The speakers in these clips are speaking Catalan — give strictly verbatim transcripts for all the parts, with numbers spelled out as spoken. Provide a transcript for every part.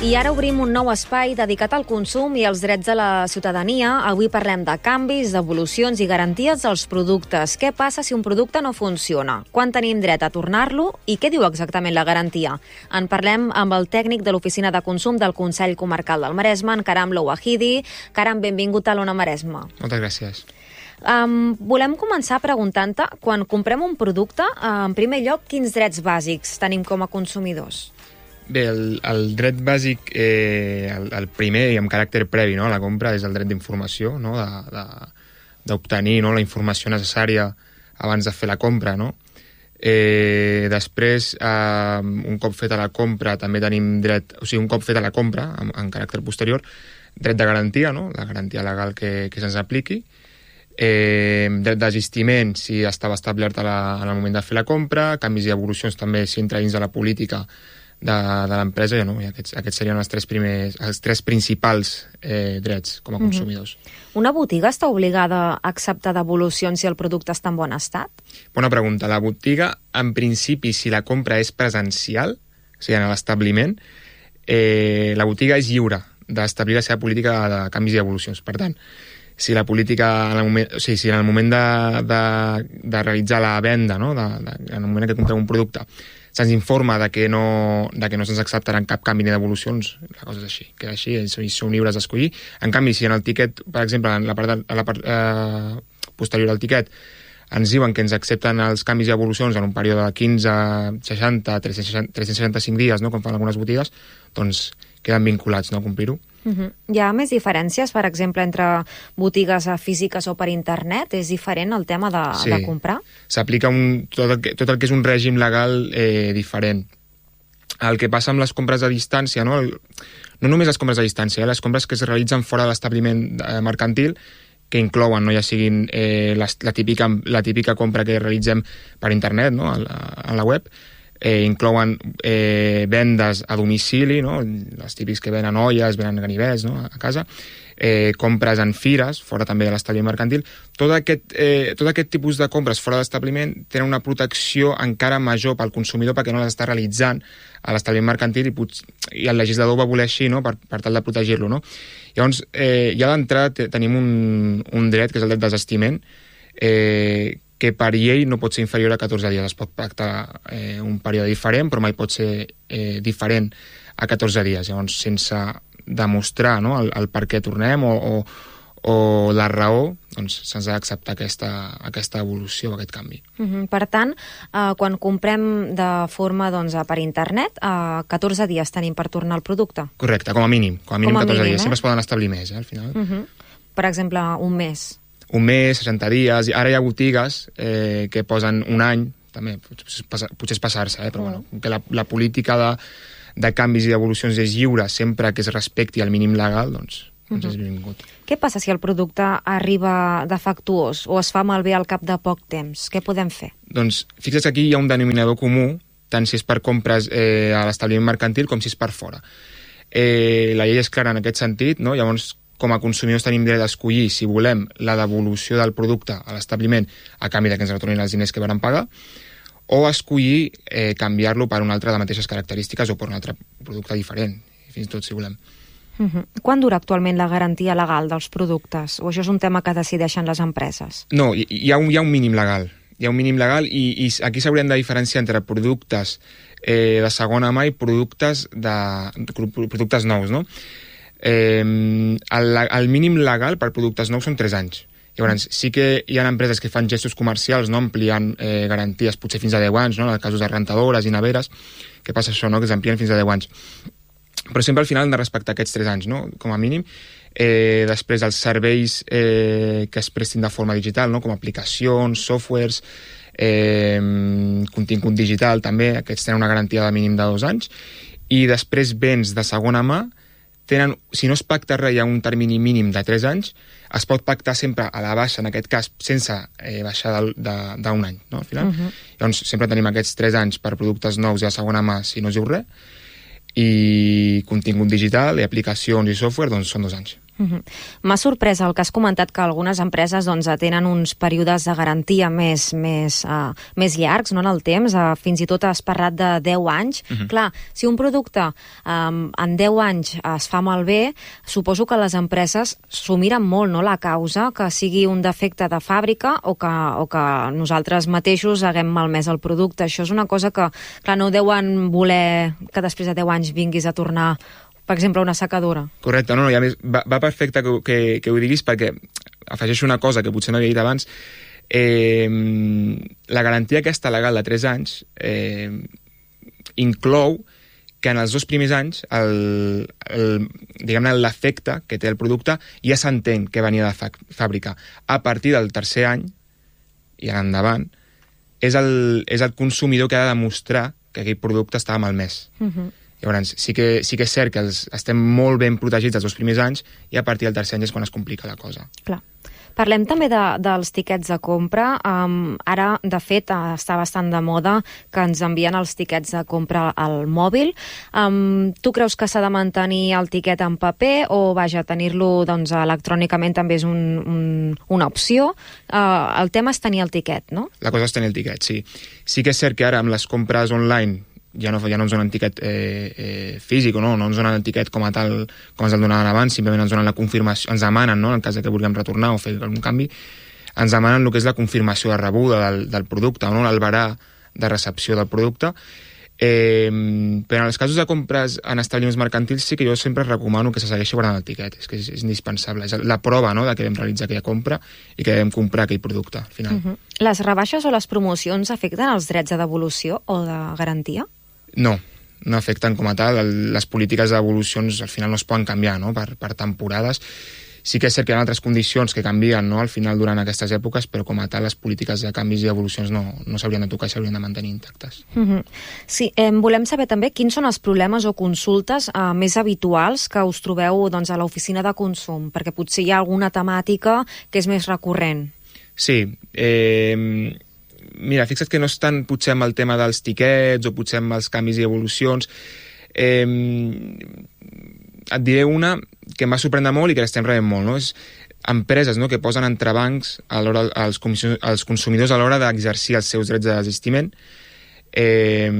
I ara obrim un nou espai dedicat al consum i als drets de la ciutadania. Avui parlem de canvis, d'evolucions i garanties dels productes. Què passa si un producte no funciona? Quan tenim dret a tornar-lo? I què diu exactament la garantia? En parlem amb el tècnic de l'Oficina de Consum del Consell Comarcal del Maresme, en Karam Louahidi. Karam, benvingut a l'Ona Maresme. Moltes gràcies. Um, volem començar preguntant-te, quan comprem un producte, uh, en primer lloc, quins drets bàsics tenim com a consumidors? Bé, el, el dret bàsic, eh, el, el primer i amb caràcter previ, no, a la compra, és el dret d'informació, no, d'obtenir, no, la informació necessària abans de fer la compra, no? Eh, després, eh, un cop feta la compra, també tenim dret, o sigui, un cop feta la compra, en, en caràcter posterior, dret de garantia, no, la garantia legal que, que se'ns apliqui, eh, dret d'asistiment, si estava establert a la, en el moment de fer la compra, canvis i evolucions també si entra dins de la política de, de l'empresa, ja no? I aquests, aquests serien els tres, primers, els tres principals eh, drets com a consumidors. Mm-hmm. Una botiga està obligada a acceptar devolucions si el producte està en bon estat? Bona pregunta. La botiga, en principi, si la compra és presencial, o sigui, en l'establiment, eh, la botiga és lliure d'establir la seva política de canvis i evolucions. Per tant, si la política, en el moment, o sigui, si en el moment de, de, de realitzar la venda, no? de, de, en el moment que comprem un producte, se'ns informa de que no, de que no se'ns acceptaran cap canvi ni devolucions, la cosa és així, queda així, i són lliures d'escollir. En canvi, si en el tiquet, per exemple, en la part, de, la part eh, posterior al tiquet, ens diuen que ens accepten els canvis i evolucions en un període de quinze, seixanta, tres-cents seixanta-cinc dies, no? Com fan algunes botigues, doncs queden vinculats, no?, a complir-ho. Uh-huh. Hi ha més diferències, per exemple, entre botigues físiques o per internet? És diferent el tema de, sí. de comprar? S'aplica un, tot, el que, tot el que és un règim legal eh, diferent. El que passa amb les compres a distància, no, el, no només les compres a distància, eh, les compres que es realitzen fora de l'establiment eh, mercantil, que inclouen, no, ja siguin eh, la, la, típica, la típica compra que realitzem per internet, no, a la, a la web, Eh, inclouen eh, vendes a domicili, no? Els típics que venen olles, venen ganivets, no? A casa, eh, compres en fires, fora també de l'establiment mercantil. Tot aquest, eh, tot aquest tipus de compres fora de l'establiment tenen una protecció encara major pel consumidor perquè no les està realitzant a l'establiment mercantil i, pot, i el legislador va voler així, no? per, per tal de protegir-lo. No? Llavors, eh, ja d'entrada tenim un, un dret, que és el dret d'asistiment, eh, que per llei no pot ser inferior a catorze dies. Es pot pactar eh, un període diferent, però mai pot ser eh, diferent a catorze dies. Llavors, sense demostrar, no, el, el per què tornem o, o, o la raó, doncs se'ns ha d'acceptar aquesta, aquesta evolució, aquest canvi. Uh-huh. Per tant, eh, quan comprem de forma doncs, per internet, eh, catorze dies tenim per tornar el producte? Correcte, com a mínim. Com a mínim com a catorze mínim, dies. Eh? Sempre es poden establir més, eh, al final. Uh-huh. Per exemple, un mes. Un mes, seixanta dies, ara hi ha botigues eh, que posen un any, també, potser, potser és passar-se, eh, però mm. bueno, que la, la política de, de canvis i d'evolucions és lliure sempre que es respecti el mínim legal, doncs, doncs mm-hmm. és benvingut. Què passa si el producte arriba defectuós o es fa malbé al cap de poc temps? Què podem fer? Doncs fixa't que aquí hi ha un denominador comú, tant si és per compres eh, a l'establiment mercantil com si és per fora. Eh, la llei és clara en aquest sentit, no? Llavors, com a consumidors tenim dret d'escollir si volem la devolució del producte a l'establiment a canvi de que ens retornin els diners que van pagar, o escollir eh, canviar-lo per un altre de mateixes característiques o per un altre producte diferent, fins i tot si volem. Uh-huh. Quan dura actualment la garantia legal dels productes? O això és un tema que decideixen les empreses? No, hi, hi, ha, un, hi ha un mínim legal. Hi ha un mínim legal i, i aquí s'haurien de diferenciar entre productes eh, de segona mà i productes, de, productes nous, no? Eh, el, el mínim legal per productes nous són tres anys. Llavors, sí que hi ha empreses que fan gestos comercials, no, ampliant eh, garanties potser fins a deu anys, no, en casos de rentadores i neveres, que passa això, no, que s'amplien fins a deu anys. Però sempre al final hem de respectar aquests tres anys, no, com a mínim. Eh, després, els serveis eh, que es prestin de forma digital, no, com aplicacions, softwares, eh, contingut digital, també, aquests tenen una garantia de mínim de dos anys. I després, béns de segona mà, tenen, si no es pacta res, hi ha un termini mínim de tres anys, es pot pactar sempre a la baixa, en aquest cas, sense eh, baixar d'un any, no, al final. Uh-huh. Llavors, sempre tenim aquests tres anys per productes nous i a segona mà, si no es diu res, i contingut digital i aplicacions i software, doncs són dos anys. Uh-huh. M'ha sorprès el que has comentat, que algunes empreses doncs, tenen uns períodes de garantia més, més, uh, més llargs, no, en el temps, uh, fins i tot has parlat de deu anys. Uh-huh. Clar, si un producte um, en deu anys es fa malbé, suposo que les empreses s'ho miren molt, no, la causa, que sigui un defecte de fàbrica o que, o que nosaltres mateixos haguem malmès el producte. Això és una cosa que, clar, no deuen voler que després de deu anys vinguis a tornar, per exemple, una secadora. Correcte, no, no, i a més va, va perfecte que, que, que ho diguis, perquè afegeixo una cosa que potser no havia dit abans. Eh, la garantia aquesta legal de tres anys eh, inclou que en els dos primers anys el, el, diguem-ne, l'efecte que té el producte ja s'entén que venia de fàbrica. A partir del tercer any i en endavant és el, és el consumidor que ha de demostrar que aquell producte estava malmès. Uh-huh. Llavors, sí que, sí que és cert que els, estem molt ben protegits els dos primers anys i a partir del tercer any és quan es complica la cosa. Clar. Parlem també de, dels tiquets de compra. Um, ara, de fet, està bastant de moda que ens envien els tiquets de compra al mòbil. Um, tu creus que s'ha de mantenir el tiquet en paper o, vaja, tenir-lo doncs, electrònicament també és un, un, una opció? Uh, el tema és tenir el tiquet, no? La cosa és tenir el tiquet, sí. Sí que és cert que ara amb les compres online ja no, ja no ens donen tiquet eh, eh, físic, no? no ens donen el tiquet com a tal, com ens el donaven abans, simplement ens donen la confirmació, ens demanen, no? En cas de que vulguem retornar o fer algun canvi, ens demanen el que és la confirmació de rebuda del, del producte, no? El barà de recepció del producte. Eh, però en els casos de compres en establiments mercantils sí que jo sempre recomano que se segueixi guardant el tiquet, és que és, és indispensable, és la prova, no?, de que vam realitzar aquella compra i que vam comprar aquell producte al final. Uh-huh. Les rebaixes o les promocions afecten els drets de devolució o de garantia? No, no afecten com a tal. Les polítiques de devolucions al final no es poden canviar, no?, per, per temporades. Sí que és cert que hi ha altres condicions que canvien, no?, al final durant aquestes èpoques, però com a tal les polítiques de canvis i devolucions no, no s'haurien de tocar i s'haurien de mantenir intactes. Mm-hmm. Sí, eh, volem saber també quins són els problemes o consultes eh, més habituals que us trobeu doncs, a l'oficina de consum, perquè potser hi ha alguna temàtica que és més recurrent. Sí, eh... mira, fixa't que no és tant potser amb el tema dels tiquets o potser amb els canvis i evolucions. Eh, et diré una que em va sorprendre molt i que l'estem rebent molt, no? És empreses, no?, que posen entrebancs a l'hora, als, als consumidors a l'hora d'exercir els seus drets de desistiment. Eh,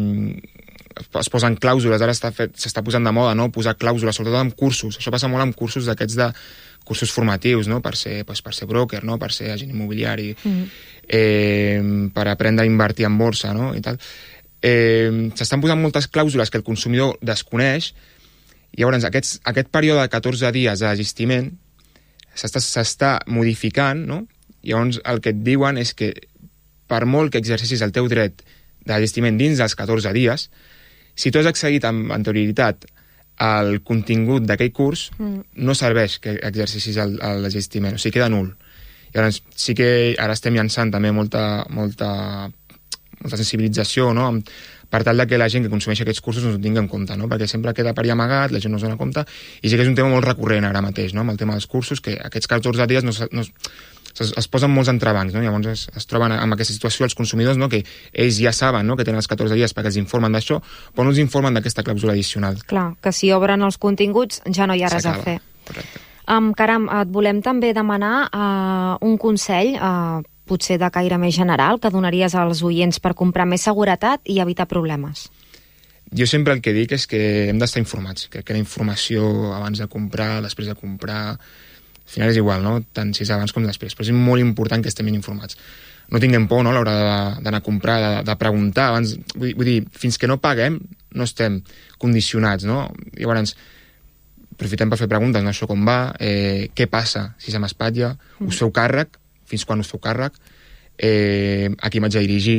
es posen clàusules, ara s'està posant de moda, no?, posar clàusules, sobretot amb cursos. Això passa molt amb cursos d'aquests de cursos formatius, no?, per ser, pues, per ser broker, no?, per ser agent immobiliari, mm. eh, per aprendre a invertir en borsa, no?, i tal. Eh, s'estan posant moltes clàusules que el consumidor desconeix, i llavors aquests, aquest període de catorze dies de desistiment s'està modificant, no?, i llavors el que et diuen és que per molt que exercicis el teu dret de desistiment dins dels catorze dies, si tu has accedit amb anterioritat el contingut d'aquell curs, mm. no serveix que exercicis el, el desistiment, o sigui, queda nul. I llavors sí que ara estem llançant també molta, molta, molta sensibilització, no?, per tal de que la gent que consumeix aquests cursos no ho tingui en compte, no?, perquè sempre queda per allà amagat, la gent no es dona compte, i sí que és un tema molt recurrent ara mateix, no?, amb el tema dels cursos, que aquests catorze dies no, no, es, es posen molts entrebancs, no?, llavors es, es troben amb aquesta situació els consumidors, no?, que ells ja saben, no?, que tenen els catorze dies perquè els informen d'això, però no els informen d'aquesta clàusula addicional. Clar, que si obren els continguts ja no hi ha res a fer. Correcte. Um, caram, et volem també demanar uh, un consell, uh, potser de caire més general, que donaries als oients per comprar més seguretat i evitar problemes. Jo sempre el que dic és que hem d'estar informats, que, que la informació abans de comprar, després de comprar, al final és igual, no?, tant si és abans com després, però és molt important que estem ben informats. No tinguem por, no?, a l'hora d'anar a comprar, de, de preguntar, abans, vull, vull dir, fins que no paguem no estem condicionats, no? Llavors, aprofitem per fer preguntes, no?, això com va, eh, què passa si se m'espatlla, mm. us feu càrrec, fins quan us feu càrrec, eh, a qui m'haig de dirigir.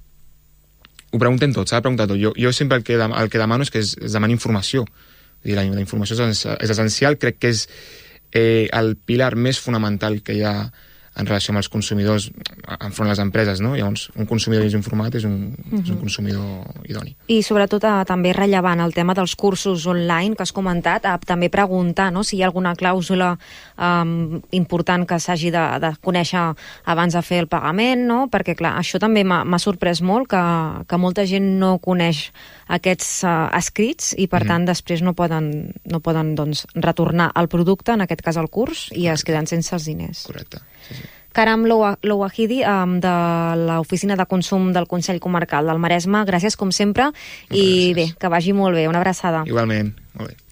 Ho preguntem tot, s'ha de preguntar tot. Jo, jo sempre el que, el que demano és que es, es demani informació. Dir, la, la informació és, és essencial, crec que és eh, el pilar més fonamental que hi ha en relació amb els consumidors enfront les empreses, no? Llavors, un consumidor ben informat és un, uh-huh. és un consumidor idoni. I sobretot eh, també rellevant el tema dels cursos online que has comentat, eh, també preguntar, no?, si hi ha alguna clàusula eh, important que s'hagi de, de conèixer abans de fer el pagament, no? Perquè, clar, això també m'ha sorprès molt, que, que molta gent no coneix aquests eh, escrits i, per mm. tant, després no poden, no poden doncs, retornar el producte, en aquest cas el curs, i Correcte. Es queden sense els diners. Correcte, sí, sí. Karam Louahidi, um, de l'Oficina de Consum del Consell Comarcal del Maresme, gràcies com sempre, i gràcies. Bé, que vagi molt bé, una abraçada. Igualment, molt bé.